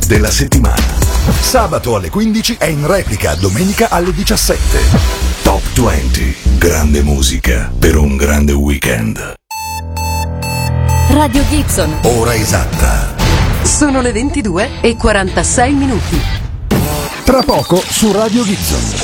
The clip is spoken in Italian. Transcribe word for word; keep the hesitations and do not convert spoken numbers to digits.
della settimana. Sabato alle quindici e in replica domenica alle diciassette. Top venti. Grande musica per un grande weekend. Radio Gibson. Ora esatta. Sono le ventidue e quarantasei minuti. Tra poco su Radio Gibson.